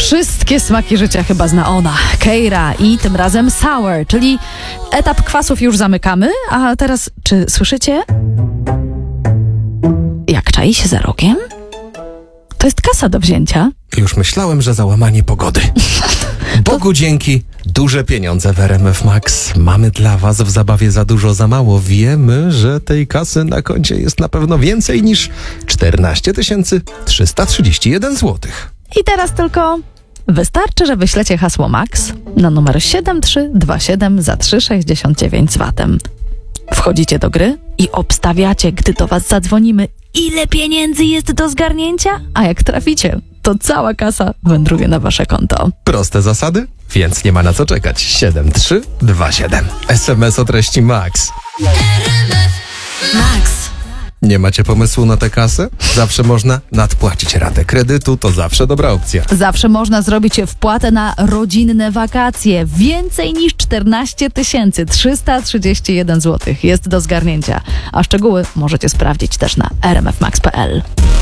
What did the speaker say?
Wszystkie smaki życia chyba zna ona, Keira, i tym razem Sour, czyli etap kwasów już zamykamy, a teraz, czy słyszycie? Jak czai się za rogiem? To jest kasa do wzięcia. Już myślałem, że załamanie pogody. Bogu dzięki, duże pieniądze w RMF Max. Mamy dla was w zabawie za dużo, za mało. Wiemy, że tej kasy na koncie jest na pewno więcej niż 14 331 zł. I teraz tylko wystarczy, że wyślecie hasło MAX na numer 7327 za 3,69 z VAT-em. Wchodzicie do gry i obstawiacie, gdy do was zadzwonimy, ile pieniędzy jest do zgarnięcia, a jak traficie, to cała kasa wędruje na wasze konto. Proste zasady, więc nie ma na co czekać. 7327. SMS o treści MAX. MAX. Nie macie pomysłu na tę kasę? Zawsze można nadpłacić ratę kredytu, to zawsze dobra opcja. Zawsze można zrobić wpłatę na rodzinne wakacje. Więcej niż 14 331 zł jest do zgarnięcia. A szczegóły możecie sprawdzić też na rmfmax.pl.